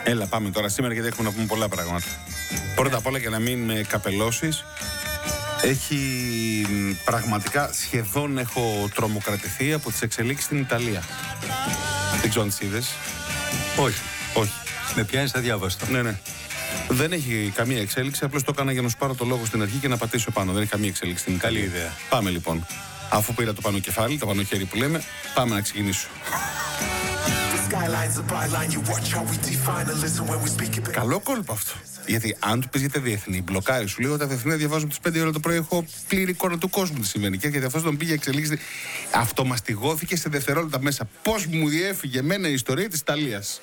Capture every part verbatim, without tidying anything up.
Έλα, πάμε τώρα σήμερα γιατί έχουμε να πούμε πολλά πράγματα. Πρώτα απ' όλα, για να μην με καπελώσεις, έχει πραγματικά σχεδόν έχω τρομοκρατηθεί από τις εξελίξεις στην Ιταλία. Δεν ξέρω αν τις είδες. Όχι. Όχι. Με πιάνεις αδιάβαστο. Ναι, ναι. Δεν έχει καμία εξέλιξη, απλώς το έκανα για να σου πάρω το λόγο στην αρχή και να πατήσω πάνω. Δεν έχει καμία εξέλιξη στην Ιταλία. Καλή ιδέα. Πάμε λοιπόν. Αφού πήρα το πάνω κεφάλι, το πάνω χέρι που λέμε, πάμε να ξεκινήσω. Καλό κόλπο αυτό. Γιατί αν του πει για τα διεθνή, μπλοκάρει, σου λέει ότι τα διεθνή διαβάζω από τις πέντε ώρα το πρωί. Έχω πλήρη εικόνα του κόσμου τι συμβαίνει. Και γιατί αυτό τον πήγε εξελίξει. Αυτομαστιγώθηκε σε δευτερόλεπτα μέσα. Πώς μου διέφυγε εμένα η ιστορία της Ιταλίας.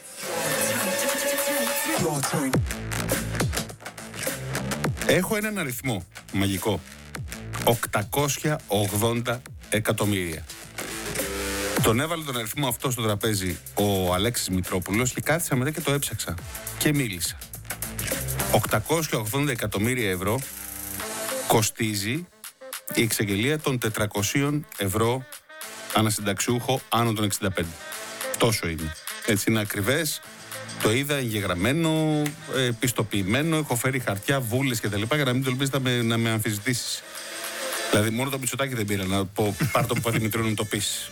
Έχω έναν αριθμό μαγικό. οκτακόσια ογδόντα εκατομμύρια. Τον έβαλε τον αριθμό αυτό στο τραπέζι ο Αλέξης Μητρόπουλος και κάθισα μετά και το έψαξα και μίλησα. οκτακόσια ογδόντα εκατομμύρια ευρώ κοστίζει η εξαγγελία των τετρακόσια ευρώ ανασυνταξιούχο άνω των εξήντα πέντε. Τόσο είναι. Έτσι είναι ακριβές. Το είδα εγγεγραμμένο, ε, πιστοποιημένο, έχω φέρει χαρτιά, βούλες και τα λοιπά για να μην το ελπίζεις να με, να με αμφισβητήσεις. Δηλαδή μόνο το Μητσοτάκη δεν πήρα να πω πάρ' το Παπαδημητρίου να το πεις.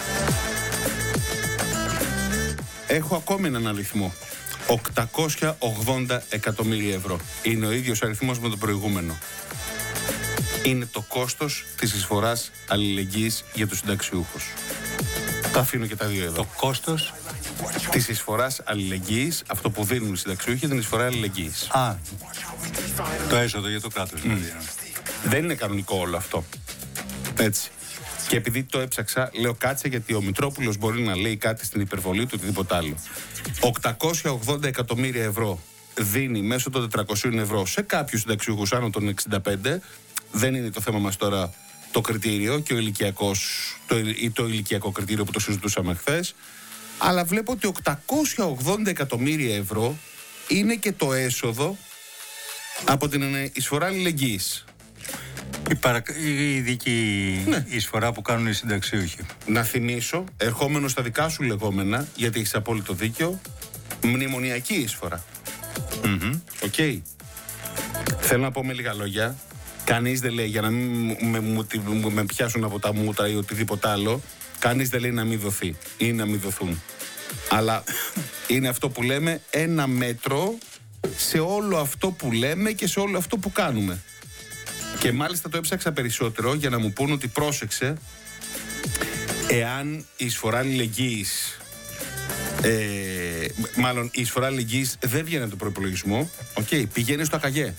Έχω ακόμη έναν αριθμό. οκτακόσια ογδόντα εκατομμύρια ευρώ. Είναι ο ίδιος αριθμός με τον προηγούμενο. Είναι το κόστος της εισφοράς αλληλεγγύης για τους συνταξιούχους. Τα αφήνω και τα δύο εδώ. Το κόστος της εισφοράς αλληλεγγύης, αυτό που δίνουν οι συνταξιούχοι, την εισφορά αλληλεγγύης. Α, το έσοδο για το κράτος. Mm. Δηλαδή. Δεν είναι κανονικό όλο αυτό. Έτσι. Και επειδή το έψαξα, λέω κάτσε γιατί ο Μητρόπουλος μπορεί να λέει κάτι στην υπερβολή του οτιδήποτε άλλο. οκτακόσια ογδόντα εκατομμύρια ευρώ δίνει μέσω των τετρακόσια ευρώ σε κάποιους συνταξιούχους άνω των εξήντα πέντε. Δεν είναι το θέμα μας τώρα το κριτήριο και ο ηλικιακός, το, ή το ηλικιακό κριτήριο που το συζητούσαμε χθες. Αλλά βλέπω ότι οκτακόσια ογδόντα εκατομμύρια ευρώ είναι και το έσοδο από την εισφορά αλληλεγγύης. Η, παρα... η ειδική ναι. εισφορά που κάνουν οι συνταξιούχοι. Να θυμίσω, ερχόμενο στα δικά σου λεγόμενα, γιατί έχεις απόλυτο δίκιο, μνημονιακή εισφορά. Οκ. Mm-hmm. Okay. Θέλω να πω με λίγα λόγια. Κανείς δεν λέει, για να μην με, με, με πιάσουν από τα μούτρα ή οτιδήποτε άλλο, κανείς δεν λέει να μην δοθεί ή να μην δοθούν. Αλλά είναι αυτό που λέμε ένα μέτρο σε όλο αυτό που λέμε και σε όλο αυτό που κάνουμε. Και μάλιστα το έψαξα περισσότερο για να μου πούν ότι πρόσεξε, εάν η εισφορά αλληλεγγύης, ε, μάλλον η εισφορά αλληλεγγύης δεν βγαίνει από τον προϋπολογισμό, okay, πηγαίνει στο ΑΚΑΓΕ.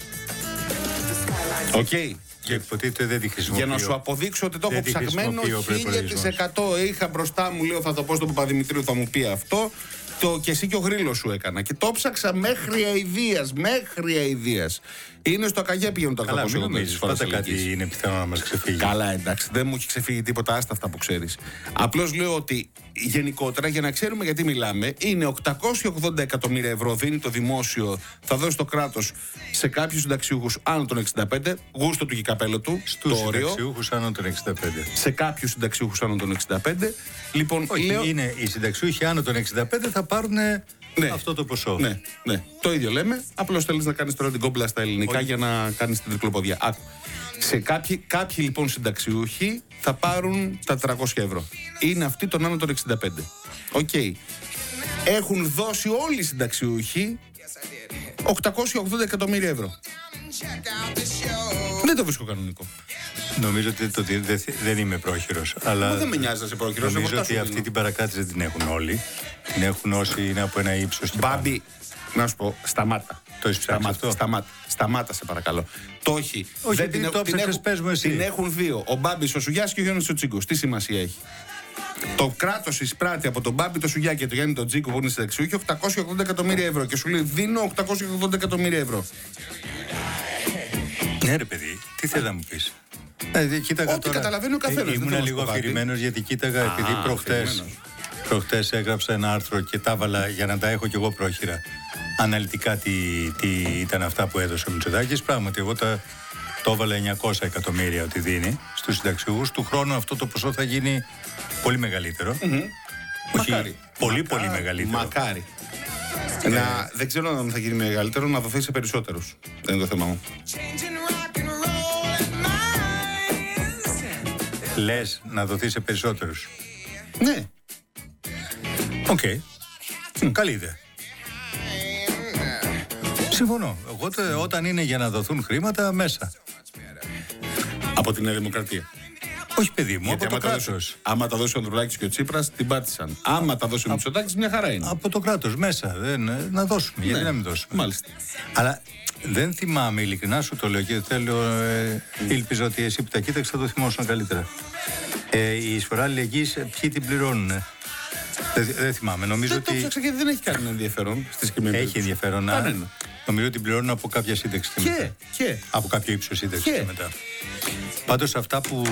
Οκ. Okay. Και υποτίθεται δεν τη χρησιμοποιώ. Για να σου αποδείξω ότι το έχω ψαγμένο χίλια τοις εκατό. Είχα μπροστά μου, λέω θα το πω στον Παπαδημητρίου, θα μου πει αυτό. Το, και εσύ και ο γρίλος σου έκανα. Και το ψάξα μέχρι αηδίας. Μέχρι αηδίας. Είναι στο ΑΚΑΓΕ πηγαίνουν τα καλά, μην νομίζεις, πάντα κάτι είναι πιθανό να μας ξεφύγει. Καλά, εντάξει, δεν μου έχει ξεφύγει τίποτα, άστα αυτά που ξέρεις. Απλώς λέω ότι γενικότερα, για να ξέρουμε γιατί μιλάμε, είναι οκτακόσια ογδόντα εκατομμύρια ευρώ δίνει το δημόσιο, θα δώσει το κράτος σε κάποιους συνταξιούχους άνω των εξήντα πέντε, γούστο του και καπέλο του. Στους συνταξιούχους άνω των εξήντα πέντε. Σε κάποιους συνταξιούχους άνω των εξήντα πέντε. Λοιπόν, όχι, λέω... είναι οι συνταξιούχοι άνω των εξήντα πέντε θα πάρουν ναι, αυτό το ποσό. Ναι, ναι. Το ίδιο λέμε. Απλώς θέλεις να κάνεις τώρα την κόμπλα στα ελληνικά όχι. για να κάνεις την τρικλοποδιά. Άκου. Σε κάποιοι, κάποιοι λοιπόν συνταξιούχοι θα πάρουν τα τριακόσια ευρώ. Είναι αυτοί των άνω των εξήντα πέντε. Οκ. Okay. Έχουν δώσει όλοι οι συνταξιούχοι οκτακόσια ογδόντα εκατομμύρια ευρώ. Δεν το βρίσκω κανονικό. Νομίζω ότι το, δεν, δεν είμαι πρόχειρος. Αλλά δεν με νοιάζει να είσαι πρόχειρος. Νομίζω ότι αυτή είναι. Την παρακράτηση δεν την έχουν όλοι. Την έχουν όσοι είναι από ένα ύψος. Μπάμπη, να σου πω, σταμάτα. Το έχεις ψάξει αυτό. Σταμάτα, σταμάτα σε παρακαλώ. Το έχει. Όχι, δεν την, το την, έχουν, πες μου εσύ. Την έχουν δύο. Ο Μπάμπης, ο Σουγιάς και ο Γιάννης ο Τσίγκος. Τι σημασία έχει. Το κράτος εισπράττει από τον Μπάμπη, το Σουγιά και τον Γιάννη τον Τσίγκο που είναι συνταξιούχοι οκτακόσια ογδόντα εκατομμύρια ευρώ. Και σου λέει δίνω οκτακόσια ογδόντα εκατομμύρια ευρώ. Ναι, ρε παιδί, τι θέλει να μου πεις. Ε, κοίταγα Ό,τι τώρα, καταλαβαίνει ο καθένας. Ε, ήμουν λίγο αφηρημένος γιατί κοίταγα, Α, επειδή προχτές, προχτές έγραψα ένα άρθρο και τα έβαλα για να τα έχω κι εγώ πρόχειρα. Αναλυτικά τι, τι ήταν αυτά που έδωσε ο Μητσοτάκης. Πράγματι, εγώ τα, το έβαλα εννιακόσια εκατομμύρια ότι δίνει στους συνταξιούχους. Του χρόνου αυτό το ποσό θα γίνει πολύ μεγαλύτερο. Mm-hmm. Όχι, μακάρι. πολύ μακάρι. πολύ μεγαλύτερο. Μακάρι. Να, δεν ξέρω αν θα γίνει μεγαλύτερο, να δοθεί σε περισσότερους. Δεν είναι το θέμα μου. Λες να δοθεί σε περισσότερους. Ναι. Οκ. Okay. Mm. Καλή ιδέα. Συμφωνώ. Εγώ τε, όταν είναι για να δοθούν χρήματα, μέσα. Από την Νέα Δημοκρατία. Όχι, παιδί μου, γιατί από το κράτος. Δώσει, άμα τα δώσει ο Ανδρουλάκης και ο Τσίπρας, την πάτησαν. Άμα τα δώσει ο Μητσοτάκης, μια χαρά είναι. Από το κράτος, μέσα. Δεν, να δώσουμε. Ναι. Γιατί να μην δώσουμε. Μάλιστα. Αλλά δεν θυμάμαι, ειλικρινά σου το λέω και θέλω. Ε, ήλπιζα ότι εσύ που τα κοίταξε θα το θυμόσουν καλύτερα. Ε, η εισφορά αλληλεγγύης, ποιοι την πληρώνουν. Ε? Δεν, δεν θυμάμαι. Νομίζω δεν ότι. Το ψάξα γιατί δεν έχει κανένα ενδιαφέρον στη συγκεκριμένη. Έχει ενδιαφέρον. Να... Νομίζω ότι την πληρώνουν από κάποια σύνταξη και, και, μετά. και. Από κάποιο ύψος σύνταξη και. και μετά. Πάντως αυτά που,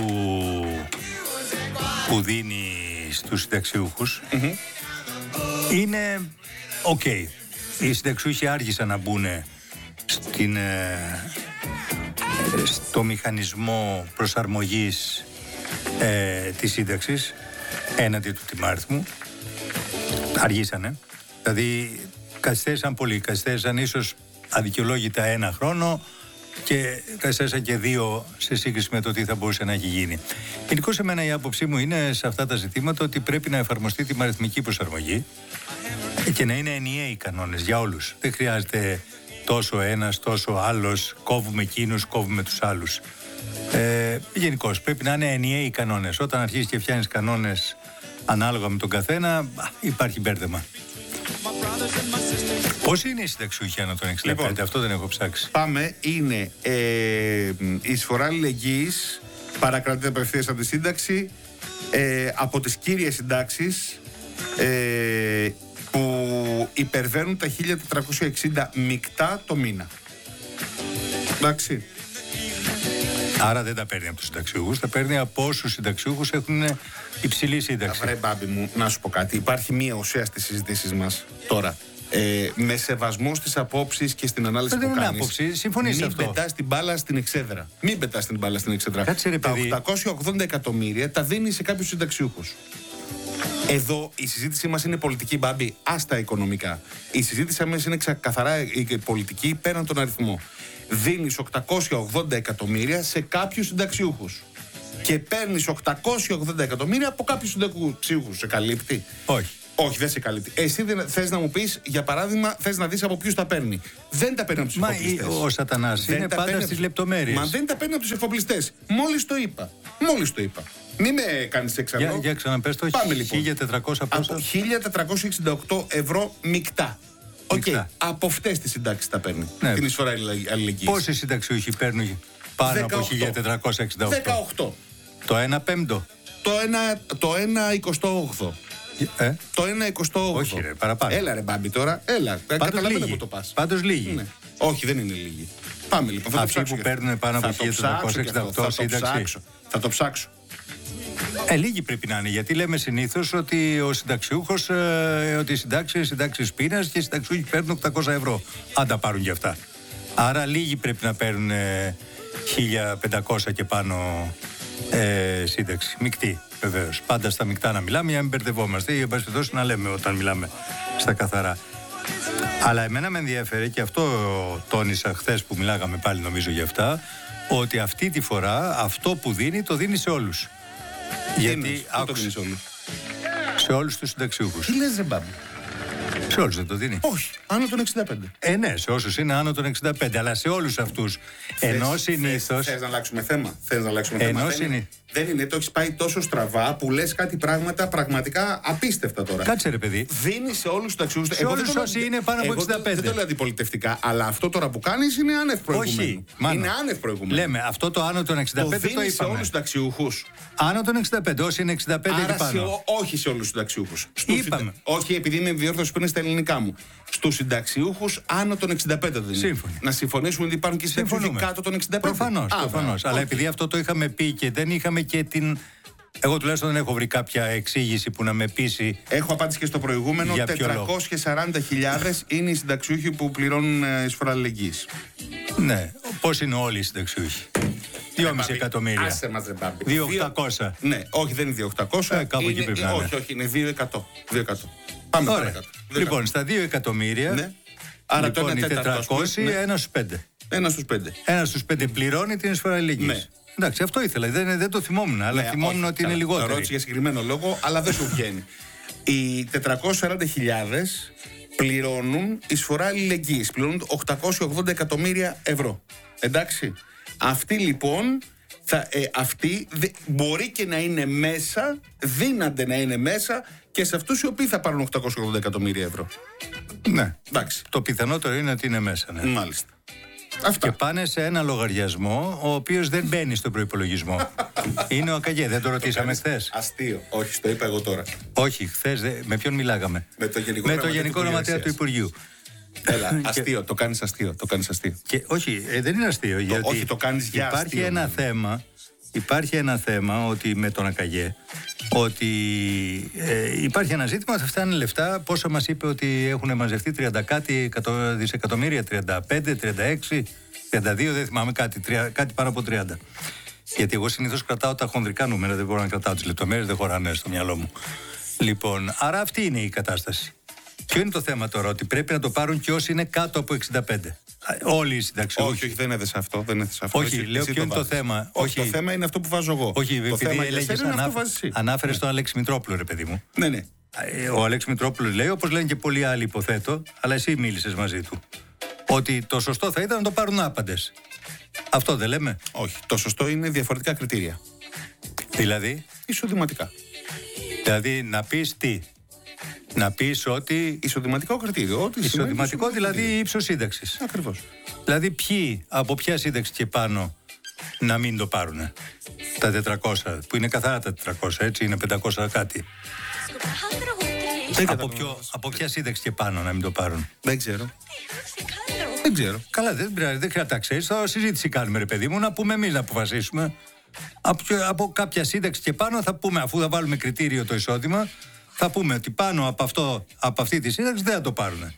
που δίνει στους συνταξιούχους mm-hmm. είναι οκ. Okay. Οι συνταξιούχοι άργησαν να μπουν στην, ε, στο μηχανισμό προσαρμογής ε, της σύνταξης έναντι του τιμάριθμου. Αργήσανε. Δηλαδή καθυστέρησαν πολύ. Καθυστέρησαν ίσως αδικαιολόγητα ένα χρόνο και καθυστέρησαν και δύο σε σύγκριση με το τι θα μπορούσε να έχει γίνει. Γενικώς εμένα η άποψή μου είναι σε αυτά τα ζητήματα ότι πρέπει να εφαρμοστεί τιμαριθμική προσαρμογή και να είναι ενιαίοι οι κανόνες για όλους. Δεν χρειάζεται τόσο ένας, τόσο άλλος, κόβουμε εκείνους, κόβουμε τους άλλους. Ε, γενικώς πρέπει να είναι ενιαίοι οι κανόνες. Όταν αρχίσεις και φτιάχνεις κανόνες ανάλογα με τον καθένα, υπάρχει μπέρδεμα. Πώς είναι η συνταξιούχοι ανά των εξήντα πέντε, λοιπόν, αυτό δεν έχω ψάξει. Πάμε, είναι ε, η εισφορά αλληλεγγύης, παρακρατείται απευθείας από τη σύνταξη, ε, από τις κύριες συντάξεις ε, που υπερβαίνουν τα χίλια τετρακόσια εξήντα μεικτά το μήνα. Εντάξει. Άρα δεν τα παίρνει από τους συνταξιούχους, τα παίρνει από όσους συνταξιούχους έχουν υψηλή σύνταξη. Βρε μπάμπη μου, να σου πω κάτι. Υπάρχει μία ουσία στις συζητήσεις μας τώρα. Ε, με σεβασμό στις απόψεις και στην ανάλυση δεν που κάνεις. Άποψη, συμφωνείς μην αυτό. πετάς την μπάλα στην εξέδρα. Μην πετάς την μπάλα στην εξέδρα. Κάτσε, ρε, τα παιδί. οκτακόσια ογδόντα εκατομμύρια τα δίνει σε κάποιους συνταξιούχους. Εδώ η συζήτησή μας είναι πολιτική, μπάμπη, άστα οικονομικά. Η συζήτησή μας είναι καθαρά η πολιτική πέραν τον αριθμό. Δίνεις οκτακόσια ογδόντα εκατομμύρια σε κάποιους συνταξιούχους. Και παίρνεις οκτακόσια ογδόντα εκατομμύρια από κάποιους συνταξιούχους. Σε καλύπτει? Όχι. Όχι, δεν σε καλύπτει. Εσύ θες να μου πεις, για παράδειγμα, θες να δεις από ποιους τα παίρνει. Δεν τα παίρνει από τους εφοπλιστές. Μα ο Σατανάς είναι πάντα στις λεπτομέρειες. Μα δεν τα παίρνει από τους εφοπλιστές. Μόλις το είπα. Μόλις το είπα. Μην με κάνεις εξαλλό. Για, για ξαναπες το. Πάμε λοιπόν. χίλια τετρακόσια πόσα? Από χίλια τετρακόσια εξήντα οκτώ ευρώ μεικτά. Οκ. Okay. Από αυτές τις συντάξεις τα παίρνει. Ναι. Την εισφορά αλληλεγγύης. Πόσοι συνταξιούχοι παίρνουν πάνω από χίλια τετρακόσια εξήντα οκτώ? δεκαοκτώ. Το ένα πέμπτο. Το ένα, το ένα εικοστό. Ε? Το ένα εικοστό. Όχι ρε, παραπάνω. Έλα ρε μπάμπη τώρα, έλα. Καταλαβαίνω που το πας. Πάντως λίγοι. Ναι. Όχι, δεν είναι λίγοι. Πάμε λοιπόν. Θα Αυτοί το που παίρνουν πάνω από χίλια τετρακόσια εξήντα οκτώ σύνταξη. Θα το ψάξω. Ε, λίγοι πρέπει να είναι, γιατί λέμε συνήθως ότι ο συνταξιούχος, ε, ότι οι συντάξεις, συντάξεις πείνας και οι συνταξιούχοι παίρνουν οκτακόσια ευρώ. Αν τα πάρουν κι αυτά. Άρα λίγοι πρέπει να παίρνουν ε, χίλια πεντακόσια και πάνω ε, σύνταξη. Μεικτή, βεβαίως. Πάντα στα μεικτά να μιλάμε για να μην μπερδευόμαστε ή εν πάση περιπτώσει να λέμε όταν μιλάμε στα καθαρά. Αλλά εμένα με ενδιαφέρει και αυτό τόνισα χθες που μιλάγαμε πάλι νομίζω για αυτά, ότι αυτή τη φορά αυτό που δίνει το δίνει σε όλους. Γιατί άκουσε σε όλους. Σε όλους τους συνταξιούχους. Τι λες ρε μπάμπη? Σε όλους δεν το δίνει. Όχι, άνω των εξήντα πέντε. Ε, ναι, σε όσους είναι άνω των εξήντα πέντε, αλλά σε όλους αυτούς. Ενώ συνήθως. Θες να αλλάξουμε θέμα. Θες να αλλάξουμε θέμα. Ενώ δεν, είναι, δεν είναι, το έχεις πάει τόσο στραβά που λες κάτι πράγματα πραγματικά απίστευτα τώρα. Κάτσε ρε παιδί. Δίνει σε όλους τους ταξιούχους. Σε όλους όσοι είναι πάνω από εξήντα πέντε. Δεν το λέω αντιπολιτευτικά, αλλά αυτό τώρα που κάνεις είναι άνευ προηγουμένου. Όχι, μάνο. Είναι άνευ προηγουμένου. Λέμε αυτό το άνω των εξήντα πέντε το, το είπαμε. Σε όλους τους ταξιούχους. Άνω των εξήντα πέντε, όσοι είναι εξήντα πέντε άρα και πάνω. Σε, όχι σε όλους τους συνταξιούχους. Είπαμε. Συντα... Όχι, επειδή είναι διόρθωση που είναι στα ελληνικά μου. Στους συνταξιούχους άνω των εξήντα πέντε δεν είναι. Σύμφωνοι. Να συμφωνήσουμε ότι υπάρχουν και συνταξιούχοι κάτω των εξήντα πέντε. Προφανώς, προφανώς. Αλλά επειδή αυτό το είχαμε πει και δεν είχαμε και την. Εγώ τουλάχιστον δεν έχω βρει κάποια εξήγηση που να με πείσει. Έχω απάντηση και στο προηγούμενο. τετρακόσιες σαράντα χιλιάδες είναι οι συνταξιούχοι που πληρώνουν εισφορά αλληλεγγύης. Ναι, πώς είναι όλοι οι συνταξιούχοι? δυόμισι εκατομμύρια. Άσε μας, μπάμπη. δύο χιλιάδες οκτακόσια. Ναι, όχι, δεν είναι δύο χιλιάδες οκτακόσια. Ε, κάπου είναι, εκεί πρέπει να είναι. Όχι, όχι, είναι δύο χιλιάδες εκατό. Πάμε Ωραία. παρακάτω. Λοιπόν, στα δύο εκατομμύρια. Ναι. Άρα Λοιπόν, το οι ένα τέταρτο. τετρακόσιοι, Ναι. ένα στους πέντε. Ένα στους πέντε. Ένα στους πέντε πληρώνει την εισφορά αλληλεγγύης. Ναι. Εντάξει, αυτό ήθελα. Δεν, δεν το θυμόμουν, αλλά Ναι, θυμόμουν όχι, ότι καλά. είναι Το λιγότερο. ρώτησε για συγκεκριμένο λόγο, αλλά δεν σου βγαίνει. Οι τετρακόσιες σαράντα χιλιάδες πληρώνουν εισφορά αλληλεγγύης. Πληρώνουν οκτακόσια ογδόντα εκατομμύρια ευρώ. Εντάξει. Αυτοί λοιπόν, θα, ε, αυτοί δε, μπορεί και να είναι μέσα, δύνανται να είναι μέσα και σε αυτούς οι οποίοι θα πάρουν οκτακόσια ογδόντα εκατομμύρια ευρώ. Ναι. Εντάξει. Το πιθανότερο είναι ότι είναι μέσα. Ναι. Μάλιστα. Αυτά. Και πάνε σε ένα λογαριασμό ο οποίος δεν μπαίνει στον προϋπολογισμό. Είναι ο ΑΚΑΓΕ, δεν το ρωτήσαμε χθες. Αστείο. Όχι, το είπα εγώ τώρα. Όχι, χθες με ποιον μιλάγαμε. Με το Γενικό με το Γραμματέα Γενικό του Γραμματέα του Υπουργείου. Έλα, αστείο, το κάνεις αστείο, το κάνεις αστείο. Και, όχι, ε, δεν είναι αστείο. Γιατί όχι, το κάνεις για υπάρχει αστείο. ένα θέμα, υπάρχει ένα θέμα ότι με τον ΑΚΑΓΕ ότι ε, υπάρχει ένα ζήτημα ότι αυτά είναι λεφτά. Πόσα μας είπε ότι έχουν μαζευτεί τριάντα κάτι δισεκατομμύρια, τριάντα πέντε, τριάντα έξι, τριάντα δύο, δεν θυμάμαι κάτι, τρία, κάτι πάνω από τριάντα. Γιατί εγώ συνήθως κρατάω τα χονδρικά νούμερα, δεν μπορώ να κρατάω τις λεπτομέρειες, δεν χωράνε στο μυαλό μου. Λοιπόν, άρα αυτή είναι η κατάσταση. Ποιο είναι το θέμα τώρα, ότι πρέπει να το πάρουν και όσοι είναι κάτω από εξήντα πέντε. Όλοι οι συνταξιούχοι. Όχι, όχι, δεν έδεσε αυτό. Δεν έδεσε αυτό. Όχι, Εσύ, λέω εσύ ποιο είναι το βάζεις. θέμα. Όχι, Όχι, το θέμα είναι αυτό που βάζω εγώ. όχι το επειδή θέμα για έλεγες, σένα είναι αυτό ανάφ... που βάζεις εσύ. ανάφερες τον Αλέξη Μητρόπουλο, ρε παιδί μου. Ναι, ναι. Ε, Ο Αλέξη Μητρόπουλος λέει, όπως λένε και πολλοί άλλοι, υποθέτω, αλλά εσύ μίλησες μαζί του, ότι το σωστό θα ήταν να το πάρουν άπαντες. Αυτό δεν λέμε? Όχι. Το σωστό είναι διαφορετικά κριτήρια. Δηλαδή, Εισοδηματικά. δηλαδή να πεις τι? Να πεις ότι Εισοδηματικό κριτήριο. Ό,τι σημαίνει εισοδηματικό, δηλαδή κριτήριο. ύψος σύνταξης. Ακριβώς. Δηλαδή ποιοι, από ποια σύνταξη και πάνω να μην το πάρουνε? Τα τετρακόσια, που είναι καθαρά τα τετρακόσια, έτσι, είναι πεντακόσια κάτι. Δεν Από, κατάλαβα. ποιο, από ποια σύνταξη και πάνω να μην το πάρουν? Δεν ξέρω. Δεν ξέρω. Καλά, δεν, δεν χρειάζεται να τα ξέρεις. Θα συζήτηση κάνουμε, ρε παιδί μου, να πούμε εμείς να αποφασίσουμε. Από, ποιο- από κάποια σύνταξη και πάνω θα πούμε, αφού θα βάλουμε κριτήριο το εισόδημα, θα πούμε ότι πάνω από, αυτό, από αυτή τη σύνταξη δεν θα το πάρουν.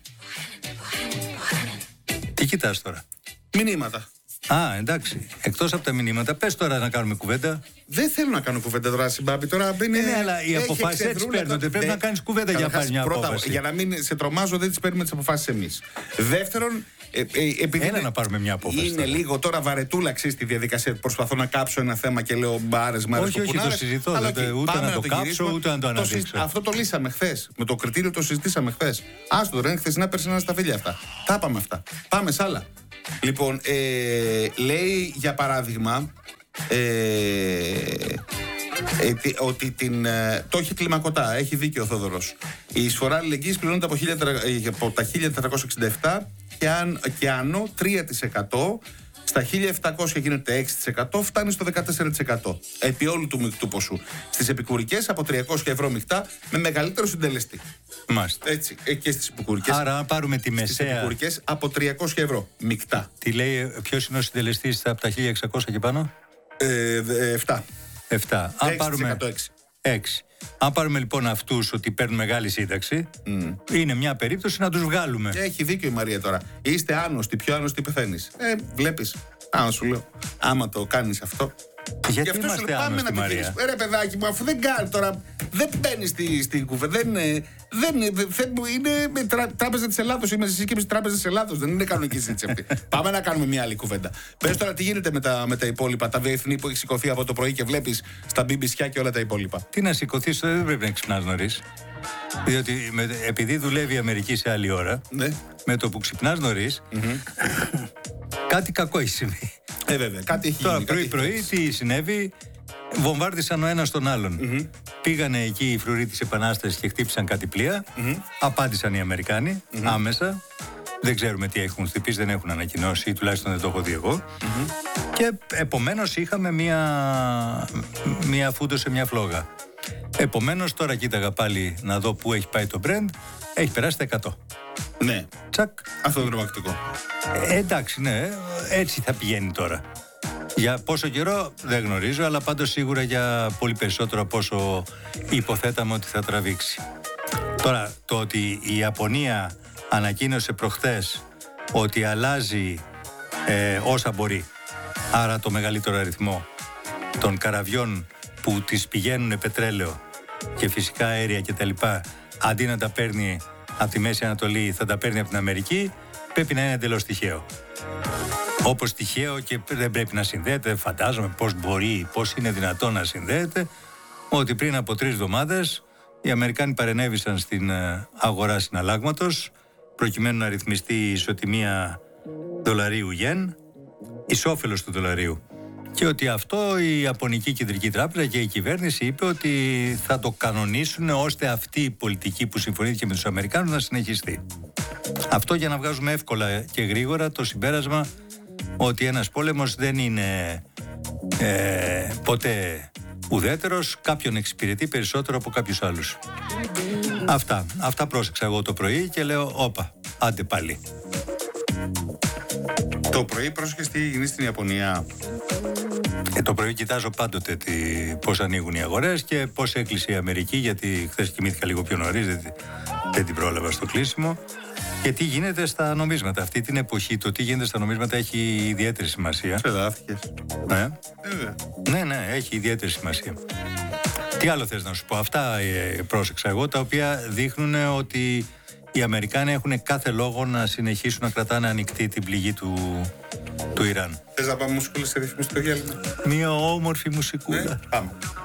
Τι κοιτάς τώρα? Μηνύματα. Α, εντάξει. Εκτός από τα μηνύματα, πες τώρα να κάνουμε κουβέντα. Δεν θέλω να κάνω κουβέντα τώρα, Συμπάμπη. Τώρα μπαίνει. Ναι, ναι, αλλά οι έχει αποφάσεις έτσι εξεδρούλα παίρνονται. το- Πρέπει δεν- να κάνεις κουβέντα για να Καταρχάς, πάρεις μια πρώτα, απόφαση. Για να μην σε τρομάζω, δεν τις παίρνουμε τις αποφάσεις εμείς. Δεύτερον, ε, ε, επειδή. Έλα είναι- να πάρουμε μια απόφαση Είναι τώρα. λίγο τώρα βαρετούλα, ξέρεις, τη διαδικασία. Προσπαθώ να κάψω ένα θέμα και λέω μπάρες, μάρες, Όχι, όχι, κουκουνάρες. το συζητώ, Αλλά δεν- οκ, ούτε πάμε να το κάψω, γυρίσουμε. ούτε να το συζη- αναδείξω. Αυτό το λύσαμε χθες. Με το κριτήριο το συζητήσαμε χθες. Άστο τώρα, είναι χθεσινά περσινά στα φίλια αυτά. Τα είπαμε αυτά. Πάμε σ' άλλα. Λοιπόν, ε, λέει για παράδειγμα. Ε, ε, τι- ότι την, ε, το έχει κλιμακωτά, έχει δίκιο ο Θόδωρος. Η εισφορά αλληλεγγύης πληρώνεται από, χίλια τετρακόσια, ε, από τα χίλια τετρακόσια εξήντα επτά και, αν, και άνω τρία τοις εκατό. Στα χίλια επτακόσια γίνεται έξι τοις εκατό, φτάνει στο δεκατέσσερα τοις εκατό επί όλου του μεικτού ποσού. Στις επικουρικές από τριακόσια ευρώ μεικτά με μεγαλύτερο συντελεστή. Μάλιστα. Έτσι, ε, και στις επικουρικές. Άρα, αν πάρουμε τη Στις μεσαία. επικουρικές από τριακόσια ευρώ μεικτά. Τι λέει, ποιος είναι ο συντελεστής από τα χίλια εξακόσια και πάνω? Ε, δε- εφτά. επτά. Αν έξι τοις πάρουμε. εκατό, έξι. έξι. Αν πάρουμε λοιπόν αυτούς ότι παίρνουν μεγάλη σύνταξη, είναι μια περίπτωση να τους βγάλουμε. Έχει δίκιο η Μαρία τώρα. Είστε άνοστοι, πιο άνοστοι πεθαίνεις. Ε, βλέπεις. Άμα σου λέω. Άμα το κάνεις αυτό. Γιατί Γι' αυτό σου είμαστε λέω, πάμε άνοστοι, να Μαρία? πηγαίνεις. Ε, ρε παιδάκι μου, αφού δεν κάνει τώρα. Δεν μπαίνει στη, στην κουβέντα. Δεν, ε, δεν, ε, δεν, είναι με τρα, τράπεζα τη Ελλάδος. Είμαστε στη σύσκεψη τράπεζα τη Ελλάδος. Δεν είναι κανονική συζήτηση αυτή. Πάμε να κάνουμε μια άλλη κουβέντα. Πες τώρα τι γίνεται με τα, με τα υπόλοιπα. Τα διεθνή που έχει σηκωθεί από το πρωί και βλέπεις στα μπιμπισιά και όλα τα υπόλοιπα. Τι να σηκωθείς, δεν πρέπει να ξυπνάς νωρίς. Διότι με, επειδή δουλεύει η Αμερική σε άλλη ώρα, Ναι. με το που ξυπνάς νωρίς, κάτι κακό έχει συμβεί. Ε, βέβαια. Κάτι έχει Τώρα γίνει. κάτι έχει πρωί-πρωί τι συνέβη, βομβάρδισαν ο ένας τον άλλον. Πήγανε εκεί οι φρουροί της Επανάστασης και χτύπησαν κάτι πλοία. Απάντησαν οι Αμερικάνοι άμεσα. Δεν ξέρουμε τι έχουν χτυπήσει, δεν έχουν ανακοινώσει, ή τουλάχιστον δεν το έχω δει εγώ. Και επομένως είχαμε μία, μία φούντο σε μια φλόγα. Επομένως τώρα κοίταγα πάλι να δω πού έχει πάει το Brent. Έχει περάσει τα εκατό. Ναι. Τσακ. Αυτό είναι τρομακτικό. Ε, εντάξει, ναι, έτσι θα πηγαίνει τώρα. Για πόσο καιρό δεν γνωρίζω, αλλά πάντως σίγουρα για πολύ περισσότερο από όσο υποθέταμε ότι θα τραβήξει. Τώρα, το ότι η Ιαπωνία ανακοίνωσε προχθές ότι αλλάζει ε, όσα μπορεί, άρα το μεγαλύτερο αριθμό των καραβιών που τις πηγαίνουν πετρέλαιο και φυσικά αέρια κτλ. αντί να τα παίρνει από τη Μέση Ανατολή, θα τα παίρνει από την Αμερική, πρέπει να είναι εντελώς τυχαίο. Όπως τυχαίο και δεν πρέπει να συνδέεται, φαντάζομαι πώς μπορεί, πώς είναι δυνατόν να συνδέεται, ότι πριν από τρεις εβδομάδες οι Αμερικάνοι παρενέβησαν στην αγορά συναλλάγματος προκειμένου να ρυθμιστεί η ισοτιμία δολαρίου-γεν, εις όφελος του δολαρίου. Και ότι αυτό η Ιαπωνική Κεντρική Τράπεζα και η κυβέρνηση είπε ότι θα το κανονίσουν ώστε αυτή η πολιτική που συμφωνήθηκε με τους Αμερικάνους να συνεχιστεί. Αυτό για να βγάζουμε εύκολα και γρήγορα το συμπέρασμα ότι ένας πόλεμος δεν είναι ε, ποτέ ουδέτερος, κάποιον εξυπηρετεί περισσότερο από κάποιους άλλους. Αυτά, αυτά πρόσεξα εγώ το πρωί και λέω όπα, άντε πάλι. Το πρωί πρόσεχες τι γίνει στην Ιαπωνία? Ε, το πρωί κοιτάζω πάντοτε τι, πώς ανοίγουν οι αγορές και πώς έκλεισε η Αμερική, γιατί χθες κοιμήθηκα λίγο πιο νωρίς, δεν, δεν την πρόλαβα στο κλείσιμο. Και τι γίνεται στα νομίσματα. Αυτή την εποχή το τι γίνεται στα νομίσματα έχει ιδιαίτερη σημασία. Ξεδάφηκες. Ναι. Βέβαια. Ναι, ναι, έχει ιδιαίτερη σημασία. Τι άλλο θες να σου πω? Αυτά ε, πρόσεξα εγώ, τα οποία δείχνουν ότι οι Αμερικάνοι έχουν κάθε λόγο να συνεχίσουν να κρατάνε ανοιχτή την πληγή του, του Ιράν. Θες να πάμε μουσικούλα σε ρυθμιστικό διάλειμμα? Μια όμορφη μουσικούλα. Ναι, πάμε.